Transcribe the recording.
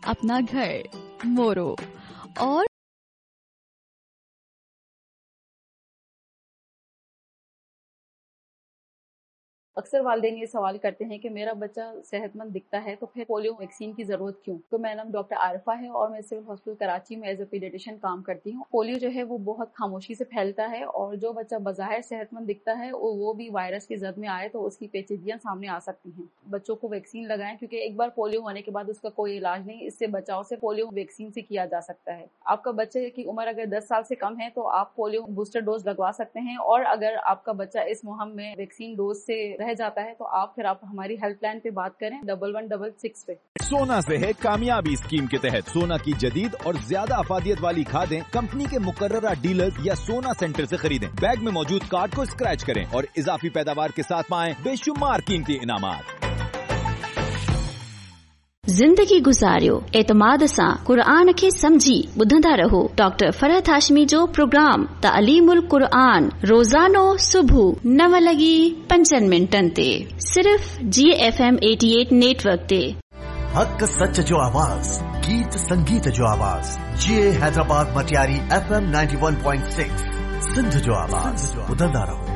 अपना घर मोरो। और अक्सर वालिदैन ये सवाल करते हैं कि मेरा बच्चा सेहतमंद दिखता है तो फिर पोलियो वैक्सीन की जरूरत क्यों। तो मेरा नाम डॉक्टर आरिफा है और मैं सिविल हॉस्पिटल कराची में एज ए पीडियाट्रिशियन काम करती हूँ। पोलियो जो है वो बहुत खामोशी से फैलता है और जो बच्चा बज़ाहिर सेहतमंद दिखता है वो भी वायरस की जद में आए तो उसकी पेचीदगियां सामने आ सकती हैं। बच्चों को वैक्सीन लगाएं क्योंकि एक बार पोलियो होने के बाद उसका कोई इलाज नहीं, इससे बचाव से पोलियो वैक्सीन से किया जा सकता है। आपका बच्चे की उम्र अगर 10 साल से कम है तो आप पोलियो बूस्टर डोज लगवा सकते हैं और अगर आपका बच्चा इस मुहिम में वैक्सीन डोज से रह जाता है तो आप हमारी हेल्पलाइन पे बात करें 1166 पे। सोना से है कामयाबी स्कीम के तहत सोना की जदीद और ज्यादा अफादियत वाली खादें कंपनी के मुकर्ररा डीलर या सोना सेंटर से खरीदें। बैग में मौजूद कार्ड को स्क्रैच करें और इजाफी पैदावार के साथ पाएं बेशुमार कीमती इनामात। जिंदगी गुजारियो एतमाद सां क़ुरान खे समझी ॿुधंदा रहो। डॉक्टर फरहत हाशमी जो प्रोग्राम तालीमुल क़ुरान रोज़ानो सुबुह 9:05 ते सिर्फ़ GFM 88 नेटवर्क ते। हक सच जो आवाज, गीत संगीत जो आवाज, GA हैदराबाद मटियारी FM 91.6 सिंध जो आवाज ॿुधंदा रहो।